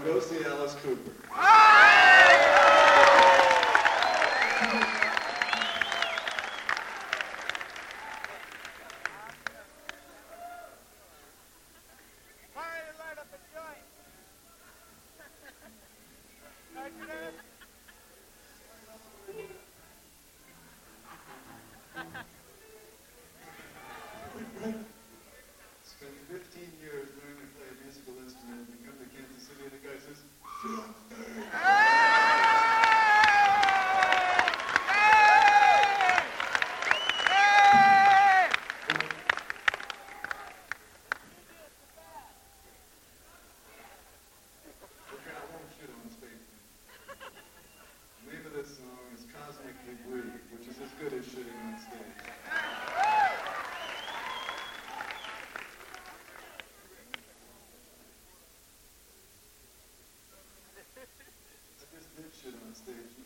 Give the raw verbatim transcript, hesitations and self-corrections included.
go see Alice Cooper. Spent fifteen years learning to play a musical instrument and come to Kansas City and the guy says, "Sit on stage." Okay, I won't shit on stage. The name of this song is Cosmic Debris, which is as good as shitting on stage. I just did shit on stage.